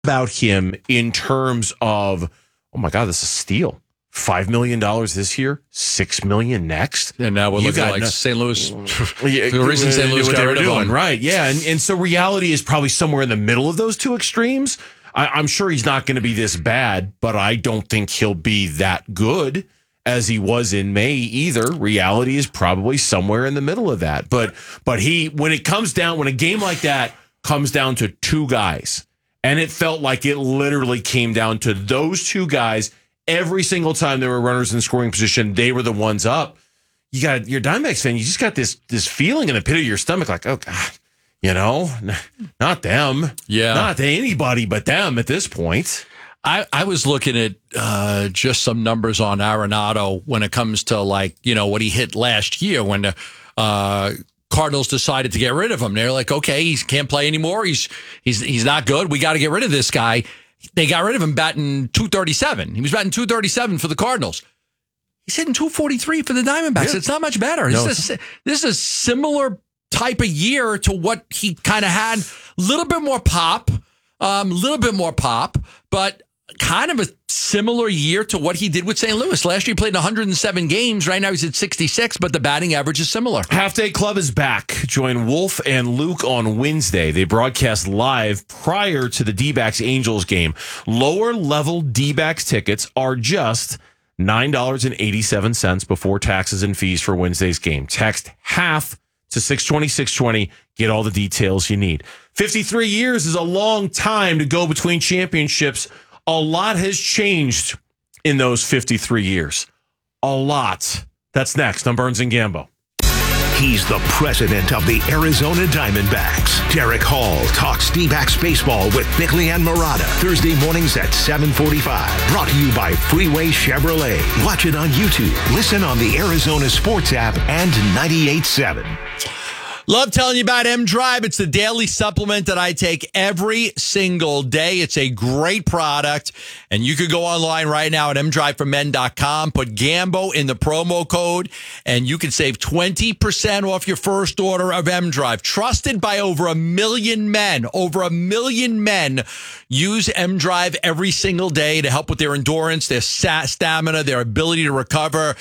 about him in terms of, oh my God, this is a steal. $5 million this year, $6 million next. And now we're looking like St. Louis. The reason St. Louis got rid of him. Right, yeah. And so reality is probably somewhere in the middle of those two extremes. I'm sure he's not going to be this bad, but I don't think he'll be that good as he was in May either. Reality is probably somewhere in the middle of that. But he, when a game like that comes down to two guys, and it felt like it literally came down to those two guys. Every single time there were runners in scoring position, they were the ones up. You got your Diamondbacks fan. You just got this feeling in the pit of your stomach, like, oh God, not them. Yeah, not anybody but them at this point. I was looking at just some numbers on Arenado when it comes to what he hit last year when the Cardinals decided to get rid of him. They're like, okay, he can't play anymore. He's not good. We got to get rid of this guy. They got rid of him batting .237. He was batting .237 for the Cardinals. He's hitting .243 for the Diamondbacks. Yeah. It's not much better. No, this is a similar type of year to what he kind of had. A little bit more pop, but kind of a similar year to what he did with St. Louis. Last year he played 107 games. Right now he's at 66, but the batting average is similar. Half Day Club is back. Join Wolf and Luke on Wednesday. They broadcast live prior to the D-backs-Angels game. Lower level D-backs tickets are just $9.87 before taxes and fees for Wednesday's game. Text HALF to 620-620. Get all the details you need. 53 years is a long time to go between championships. A lot has changed in those 53 years. A lot. That's next on Burns and Gambo. He's the president of the Arizona Diamondbacks. Derek Hall talks D-backs baseball with Bickley and Murata. Thursday mornings at 7:45. Brought to you by Freeway Chevrolet. Watch it on YouTube. Listen on the Arizona Sports app and 98.7. Love telling you about M-Drive. It's the daily supplement that I take every single day. It's a great product, and you could go online right now at mdriveformen.com, put Gambo in the promo code, and you can save 20% off your first order of M-Drive. Trusted by over 1 million men. Over 1 million men use M-Drive every single day to help with their endurance, their stamina, their ability to recover.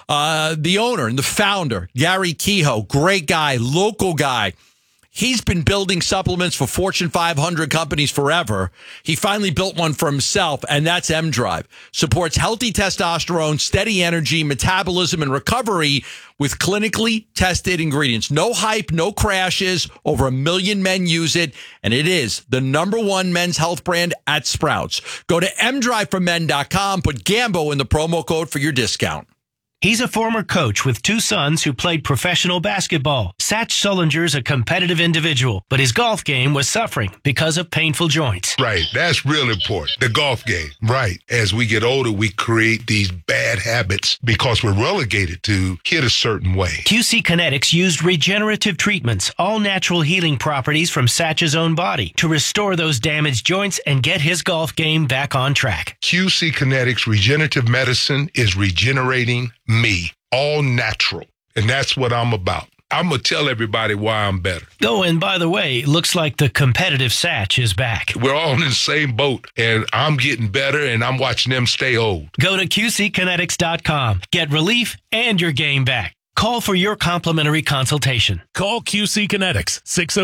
The owner and the founder, Gary Kehoe, great guy, local guy. He's been building supplements for Fortune 500 companies forever. He finally built one for himself, and that's M-Drive. Supports healthy testosterone, steady energy, metabolism, and recovery with clinically tested ingredients. No hype, no crashes. Over 1 million men use it, and it is the #1 men's health brand at Sprouts. Go to mdriveformen.com, put Gambo in the promo code for your discount. He's a former coach with 2 sons who played professional basketball. Satch Sullinger's a competitive individual, but his golf game was suffering because of painful joints. Right. That's real important. The golf game. Right. As we get older, we create these bad habits because we're relegated to hit a certain way. QC Kinetics used regenerative treatments, all natural healing properties from Satch's own body, to restore those damaged joints and get his golf game back on track. QC Kinetics regenerative medicine is regenerating me, all natural. And that's what I'm about. I'm going to tell everybody why I'm better. Oh, and by the way, looks like the competitive Satch is back. We're all in the same boat, and I'm getting better, and I'm watching them stay old. Go to QCkinetics.com. Get relief and your game back. Call for your complimentary consultation. Call QC Kinetics,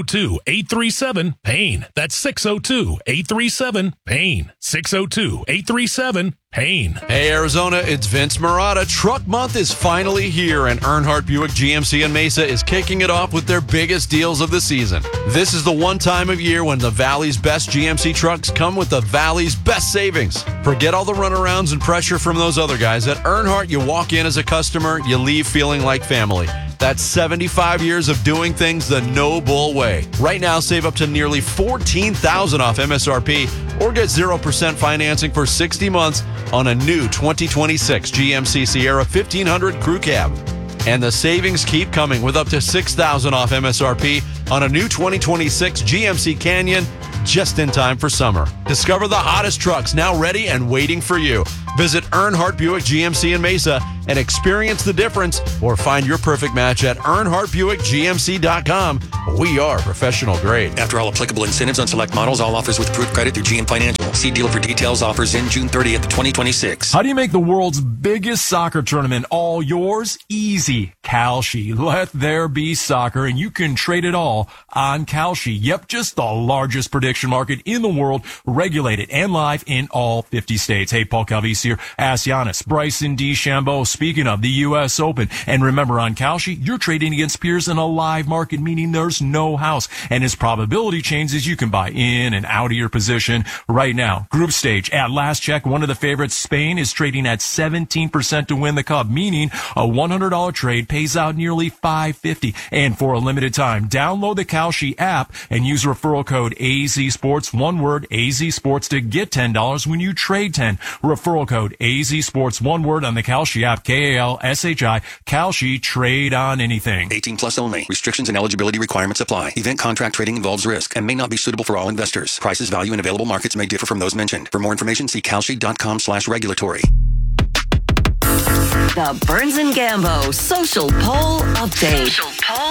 602-837-PAIN. That's 602-837-PAIN. 602-837-PAIN. Hey, Arizona, it's Vince Murata. Truck Month is finally here, and Earnhardt Buick GMC in Mesa is kicking it off with their biggest deals of the season. This is the one time of year when the Valley's best GMC trucks come with the Valley's best savings. Forget all the runarounds and pressure from those other guys. At Earnhardt, you walk in as a customer, you leave feeling like family. That's 75 years of doing things the no-bull way. Right now, save up to nearly $14,000 off MSRP or get 0% financing for 60 months on a new 2026 GMC Sierra 1500 Crew Cab. And the savings keep coming with up to $6,000 off MSRP on a new 2026 GMC Canyon just in time for summer. Discover the hottest trucks now ready and waiting for you. Visit Earnhardt Buick GMC in Mesa and experience the difference, or find your perfect match at EarnhardtBuickGMC.com. We are professional grade. After all applicable incentives on select models, all offers with approved credit through GM Financial. See dealer for details. Offers in June 30th, 2026. How do you make the world's biggest soccer tournament all yours? Easy. Kalshi. Let there be soccer, and you can trade it all on Kalshi. Yep, just the largest prediction market in the world, regulated and live in all 50 states. Hey, Paul Calvisi here. Ask Giannis, Bryson DeChambeau. Speaking of the U.S. Open. And remember, on Kalshi, you're trading against peers in a live market, meaning there's no house. And as probability changes, you can buy in and out of your position right now. Group stage, at last check, one of the favorites, Spain, is trading at 17% to win the cup, meaning a $100 trade pays out nearly $550. And for a limited time, download the Kalshi app and use referral code AZSports, one word, AZSports, to get $10 when you trade 10. Referral code AZSports, one word, on the Kalshi app, KALSHI, Kalshi, trade on anything. 18 plus only. Restrictions and eligibility requirements apply. Event contract trading involves risk and may not be suitable for all investors. Prices, value, and available markets may differ from those mentioned. For more information, see kalshi.com/regulatory. The Burns and Gambo Social Poll Update.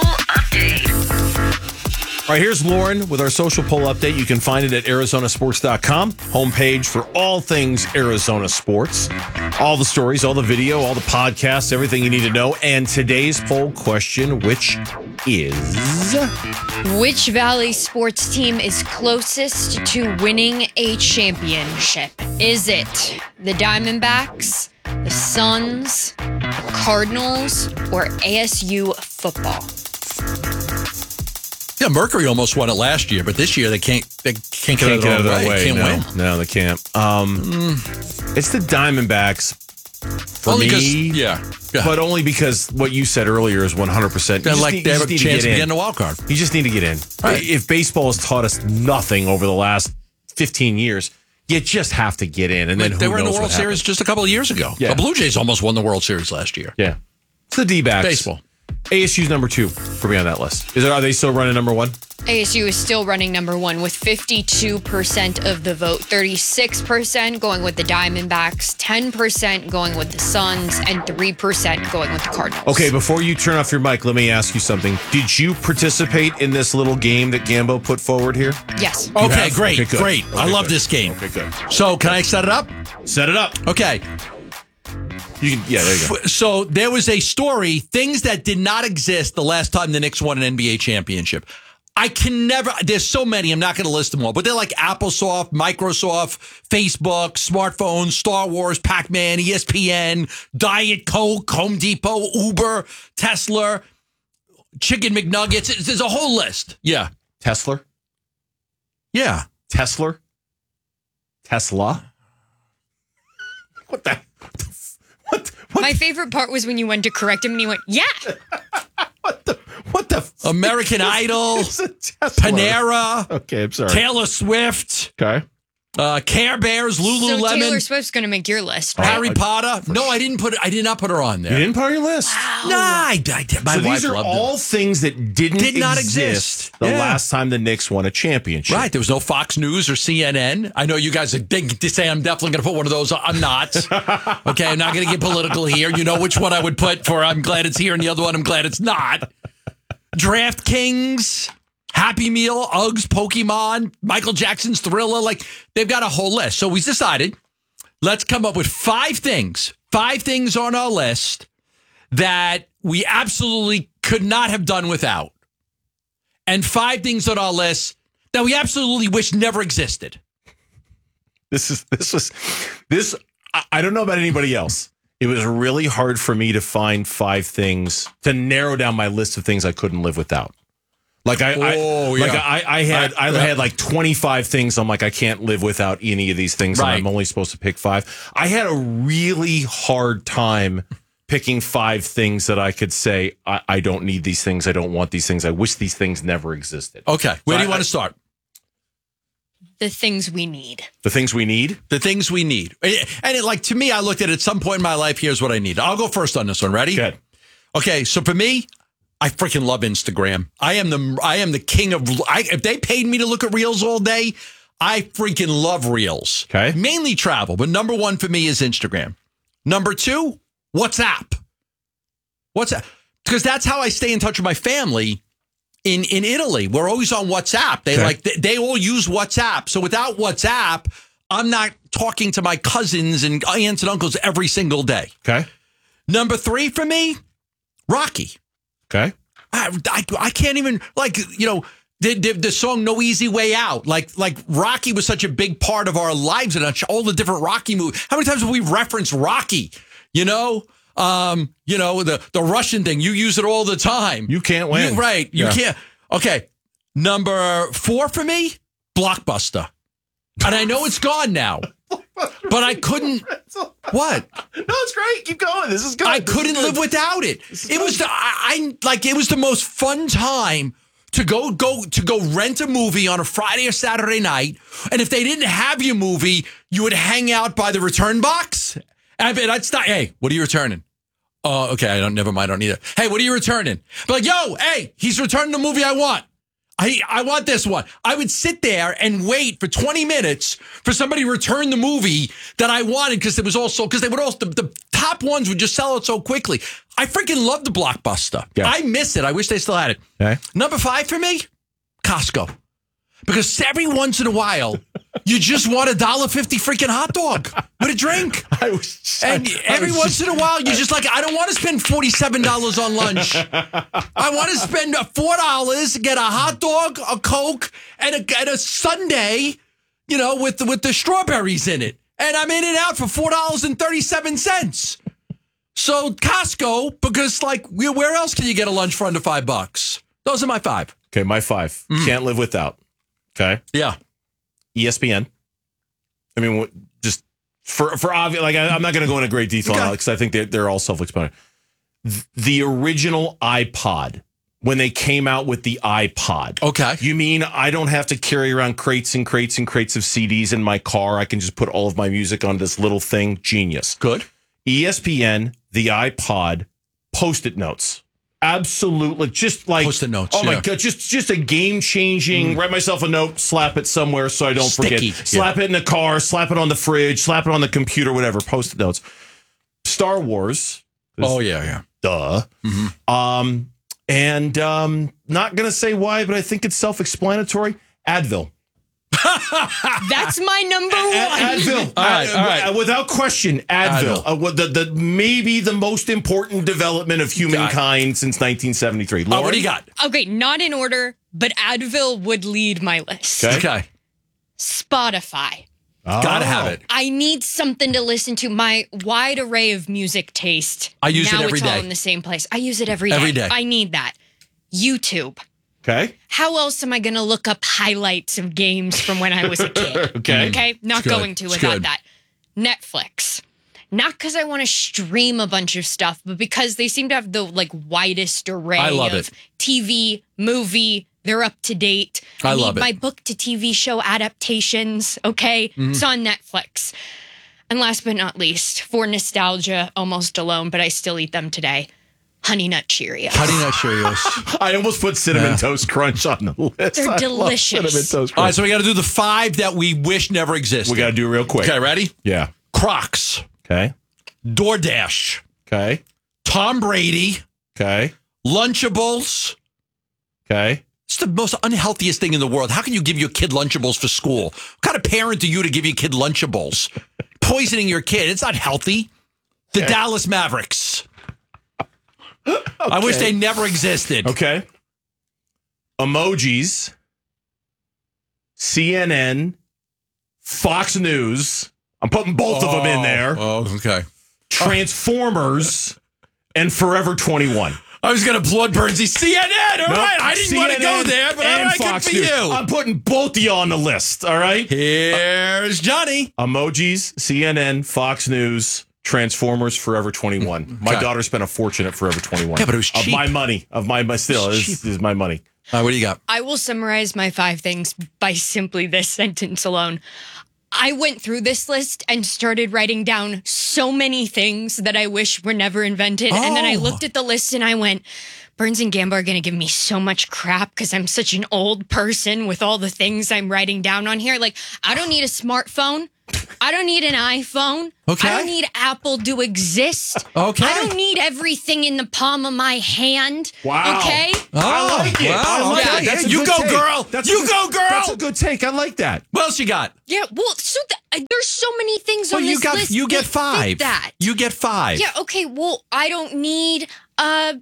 All right, here's Lauren with our social poll update. You can find it at arizonasports.com, homepage for all things Arizona sports. All the stories, all the video, all the podcasts, everything you need to know. And today's poll question, which is... Which Valley sports team is closest to winning a championship? Is it the Diamondbacks, the Suns, the Cardinals, or ASU football? Yeah, Mercury almost won it last year, but this year they can't get Can't get out of their way. Can't win. No, they can't. It's the Diamondbacks for Only me. Yeah. But only because what you said earlier is 100%. They're like they have a chance to get in the wild card. You just need to get in. Right. If baseball has taught us nothing over the last 15 years, you just have to get in. And then They who were in the knows World what Series happens. just a couple of years ago. Yeah. The Blue Jays almost won the World Series last year. Yeah. It's the D-backs. Baseball. ASU's number 2 for me on that list. Are they still running number 1? ASU is still running number 1 with 52% of the vote, 36% going with the Diamondbacks, 10% going with the Suns, and 3% going with the Cardinals. Okay, before you turn off your mic, let me ask you something. Did you participate in this little game that Gambo put forward here? Yes. Okay, have? great, Okay, good. great. I Okay, love good. this game. Okay, good. So can I set it up? Set it up. Okay. You can, yeah, there you go. So there was a story, things that did not exist the last time the Knicks won an NBA championship. I can never, there's so many, I'm not going to list them all, but they're like Applesoft, Microsoft, Facebook, smartphones, Star Wars, Pac-Man, ESPN, Diet Coke, Home Depot, Uber, Tesla, Chicken McNuggets. There's a whole list. Yeah. Tesla? Yeah. Tesla? What the? What? My favorite part was when you went to correct him and he went, yeah. What the? American Idol, It's a Tesla. Panera, Okay, I'm sorry. Taylor Swift, Okay. Care Bears, So Taylor Lululemon, Swift's going to make your list, right? Harry Potter. No, I did not put her on there. You didn't put her on your list. No, I did. My So wife these are loved all them. things that did not exist. the Yeah. last time the Knicks won a championship. Right. There was no Fox News or CNN. I know you guys are think to say I'm definitely going to put one of those. I'm not. Okay, I'm not going to get political here. You know which one I would put for I'm glad it's here, and the other one I'm glad it's not. DraftKings, Happy Meal, Uggs, Pokemon, Michael Jackson's Thriller. Like, they've got a whole list. So we decided, let's come up with 5 things on our list that we absolutely could not have done without. And 5 things on our list that we absolutely wish never existed. This. I don't know about anybody else. It was really hard for me to find 5 things to narrow down my list of things I couldn't live without. Like I had like 25 things. I'm like, I can't live without any of these things. Right. And I'm only supposed to pick 5. I had a really hard time picking 5 things that I could say, I don't need these things. I don't want these things. I wish these things never existed. Okay. Where do you want to start? The things we need. The things we need? The things we need. And to me, I looked at some point in my life, here's what I need. I'll go first on this one. Ready? Good. Okay, so for me, I freaking love Instagram. I am the king of, if they paid me to look at Reels all day, I freaking love Reels. Okay. Mainly travel, but number 1 for me is Instagram. Number 2, WhatsApp. WhatsApp. Because that's how I stay in touch with my family in Italy. We're always on WhatsApp. They all use WhatsApp. So without WhatsApp, I'm not talking to my cousins and aunts and uncles every single day. Okay. Number 3 for me, Rocky. Okay. I can't even, the song No Easy Way Out. Like Rocky was such a big part of our lives and all the different Rocky movies. How many times have we referenced Rocky? The Russian thing. You use it all the time. You can't win. You can't. Okay. Number 4 for me, Blockbuster. And I know it's gone now, but I couldn't. What? No, it's great. Keep going. This is good. I couldn't live without it. It was it was the most fun time to go rent a movie on a Friday or Saturday night. And if they didn't have your movie, you would hang out by the return box. And I'd stop. Hey, what are you returning? Oh, okay. Never mind. I don't need it. Hey, what are you returning? But like, yo, hey, he's returning the movie I want. I want this one. I would sit there and wait for 20 minutes for somebody to return the movie that I wanted because the top ones would just sell it so quickly. I freaking love the Blockbuster. Yeah. I miss it. I wish they still had it. Okay. Number 5 for me, Costco. Because every once in a while, you just want $1.50 freaking hot dog with a drink. Every once in a while, you're just like, I don't want to spend $47 on lunch. I want to spend $4, get a hot dog, a Coke, and a sundae, with the strawberries in it. And I'm in and out for $4.37. So Costco, because where else can you get a lunch for under $5? Those are my 5. Okay, my 5. Can't live without. Okay. Yeah. ESPN. I mean, just for obvious, I'm not going to go into great detail on it because I think they're all self-explanatory. The original iPod, when they came out with the iPod. Okay. You mean I don't have to carry around crates and crates and crates of CDs in my car? I can just put all of my music on this little thing? Genius. Good. ESPN, the iPod, Post-it notes. Absolutely. Just like Post-it notes. Oh my God. Just a game changing. Write myself a note, slap it somewhere so I don't Sticky. forget. Slap it in the car, slap it on the fridge, slap it on the computer, whatever. Post-it notes. Star Wars. Oh yeah. Duh. And not gonna say why, but I think it's self-explanatory. Advil. That's my number 1. Advil. All right. Without question, Advil. The maybe the most important development of humankind since 1973. What do you got? Okay, not in order, but Advil would lead my list. Okay. Spotify. Gotta have it. I need something to listen to. My wide array of music taste. I use it every Now it's all day. in the same place. I use it every day. Every day. I need that. YouTube. Okay. How else am I going to look up highlights of games from when I was a kid? Okay. Not going to without that. Netflix. Not because I want to stream a bunch of stuff, but because they seem to have the widest array of TV, movie. They're up to date. I love it. My book to TV show adaptations. Okay. It's on Netflix. And last but not least, for nostalgia, almost alone, but I still eat them today. Honey Nut Cheerios. Honey Nut Cheerios. I almost put Cinnamon Toast Crunch on the list. They're delicious. Cinnamon Toast Crunch. All right, so we got to do the 5 that we wish never existed. We got to do it real quick. Okay, ready? Yeah. Crocs. Okay. DoorDash. Okay. Tom Brady. Okay. Lunchables. Okay. It's the most unhealthiest thing in the world. How can you give your kid Lunchables for school? What kind of parent are you to give your kid Lunchables? Poisoning your kid. It's not healthy. The Dallas Mavericks. Okay. I wish they never existed. Okay. Emojis. CNN. Fox News. I'm putting both of them in there. Oh, okay. Transformers and Forever 21. I was going to blood Burnsy. CNN, all right. I didn't want to go there, but all right, good for you. I'm putting both of you on the list, all right? Here's Johnny. Emojis, CNN, Fox News, Transformers, Forever 21. My daughter spent a fortune at Forever 21. Yeah, but it was cheap. Of my money. This is my money. What do you got? I will summarize my 5 things by simply this sentence alone. I went through this list and started writing down so many things that I wish were never invented. And then I looked at the list and I went, Burns and Gambo are going to give me so much crap because I'm such an old person with all the things I'm writing down on here. I don't need a smartphone. I don't need an iPhone. Okay. I don't need Apple to exist. Okay. I don't need everything in the palm of my hand. Wow. Okay. I like it. Wow, I like okay. it. That's a You good go, take. girl. That's You a good- go, girl. That's a good take. I like that. What else you got? Yeah. Well, so there's so many things on this list. You get that fit 5. That. You get 5. Yeah. Okay. Well, I don't need an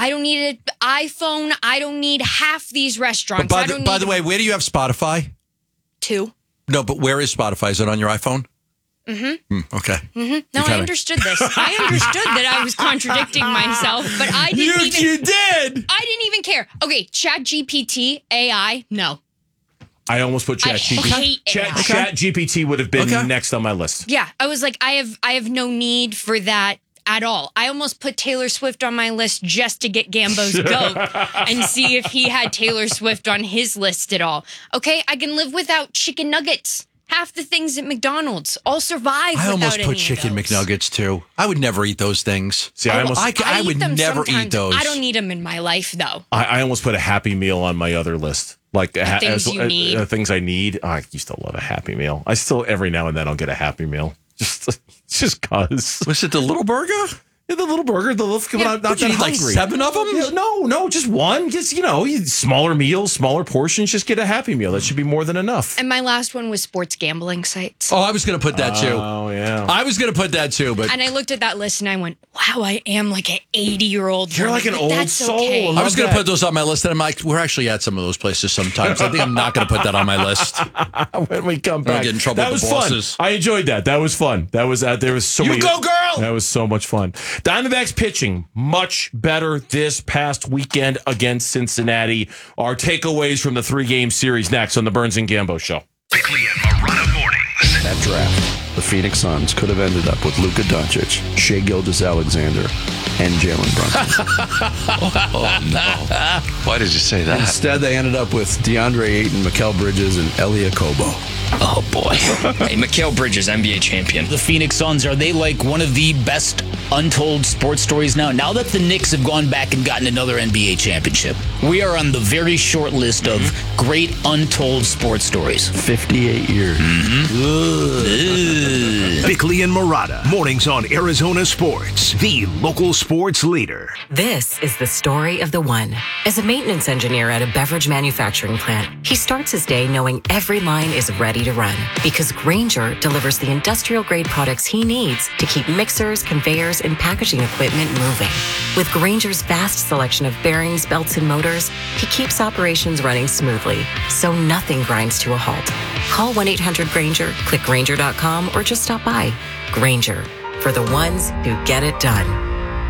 iPhone. I don't need half these restaurants. But by the way, where do you have Spotify? 2. No, but where is Spotify? Is it on your iPhone? Mm-hmm. Okay. Mm-hmm. No, I understood this. I understood that I was contradicting myself, but I didn't You did. I didn't even care. Okay, ChatGPT, AI, no. I almost put I ChatGPT. hate AI. ChatGPT would have been Okay. next on my list. Yeah, I was like, I have no need for that at all. I almost put Taylor Swift on my list just to get Gambo's goat and see if he had Taylor Swift on his list at all. Okay, I can live without chicken nuggets. Half the things at McDonald's. I'll survive I without almost any put of chicken those. McNuggets too. I would never eat those things. See, I eat would them never sometimes. eat those. I don't need them in my life, though. I almost put a Happy Meal on my other list. Like things you need. Things I need. Oh, I used to love a Happy Meal. I still every now and then I'll get a Happy Meal. Just cause. Was it the little burger? Yeah, the little burger, the little. Yeah, I'm not Would you that need like hungry. 7 of them? Yeah, no, just one. Just smaller meals, smaller portions. Just get a Happy Meal. That should be more than enough. And my last one was sports gambling sites. Oh, I was going to put that too. Oh yeah. I was going to put that too, but And I looked at that list and I went, wow, I am like an 80-year-old. You're like an old That's soul. Okay. I was going to that. put those on my list, and I'm like, we're actually at some of those places sometimes. I think I'm not going to put that on my list. When we come back, get in trouble that with was the fun. bosses. I enjoyed that. That was fun. That was there was so You many. go, girl! That was so much fun. Diamondbacks pitching much better this past weekend against Cincinnati. Our takeaways from the 3-game series next on the Burns and Gambo Show. Bickley and Marotta mornings. That draft, the Phoenix Suns could have ended up with Luka Doncic, Shai Gilgeous-Alexander, and Jalen Brunson. Oh, no. Why did you say that? Instead, they ended up with DeAndre Ayton, Mikal Bridges, and Elia Kobo. Oh, boy. Hey, Mikal Bridges, NBA champion. The Phoenix Suns, are they like one of the best untold sports stories now? Now that the Knicks have gone back and gotten another NBA championship, we are on the very short list of great untold sports stories. 58 years. Bickley and Marotta mornings on Arizona Sports, the local sports leader. This is the story of the one. As a maintenance engineer at a beverage manufacturing plant, he starts his day knowing every line is ready to run because Grainger delivers the industrial-grade products he needs to keep mixers, conveyors, and packaging equipment moving. With Grainger's vast selection of bearings, belts, and motors, he keeps operations running smoothly, so nothing grinds to a halt. Call 1-800-GRAINGER, click Grainger.com, or just stop by. Grainger, for the ones who get it done.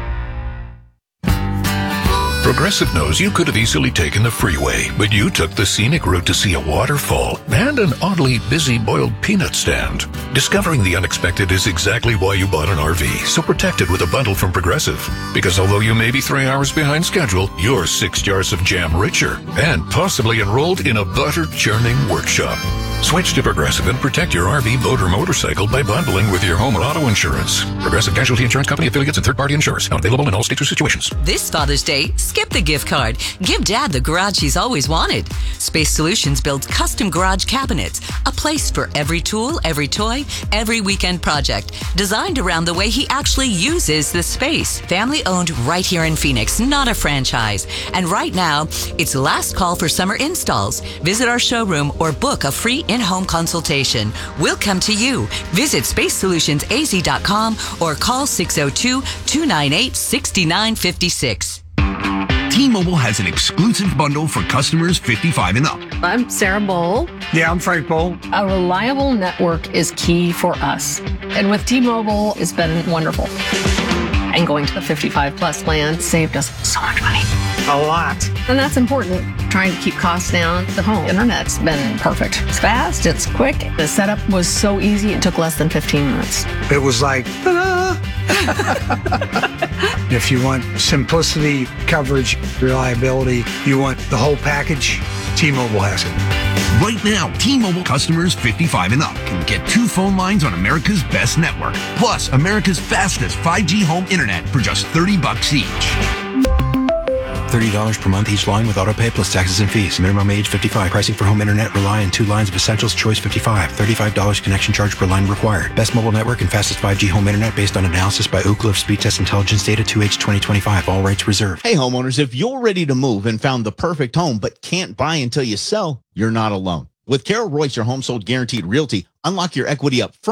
Progressive knows you could have easily taken the freeway, but you took the scenic route to see a waterfall and an oddly busy boiled peanut stand. Discovering the unexpected is exactly why you bought an RV, so protect it with a bundle from Progressive. Because although you may be 3 hours behind schedule, you're 6 jars of jam richer and possibly enrolled in a butter churning workshop. Switch to Progressive and protect your RV, boat, or motorcycle by bundling with your home and auto insurance. Progressive Casualty Insurance Company, affiliates, and third-party insurers. Not available in all states or situations. This Father's Day, skip the gift card. Give Dad the garage he's always wanted. Space Solutions builds custom garage cabinets, a place for every tool, every toy, every weekend project, designed around the way he actually uses the space. Family owned right here in Phoenix, not a franchise. And right now, it's last call for summer installs. Visit our showroom or book a free in-home consultation. We'll come to you. Visit spacesolutionsaz.com or call 602-298-6956. T-Mobile has an exclusive bundle for customers 55 and up. I'm Sarah Bowl. Yeah, I'm Frank Bowl. A reliable network is key for us. And with T-Mobile, it's been wonderful. And going to the 55 plus plan saved us so much money. A lot. And that's important. Trying to keep costs down. The home internet's been perfect. It's fast, it's quick. The setup was so easy, it took less than 15 minutes. It was like, ta-da! If you want simplicity, coverage, reliability, you want the whole package, T-Mobile has it. Right now, T-Mobile customers 55 and up can get 2 phone lines on America's best network, plus America's fastest 5G home internet for just $30 each. $30 per month each line with autopay plus taxes and fees. Minimum age 55. Pricing for home internet rely on 2 lines of Essentials Choice 55. $35 connection charge per line required. Best mobile network and fastest 5G home internet based on analysis by Ookla of Speed Test Intelligence data 2H 2025. All rights reserved. Hey homeowners, if you're ready to move and found the perfect home but can't buy until you sell, you're not alone. With Carol Royce, your home sold guaranteed realty, unlock your equity up front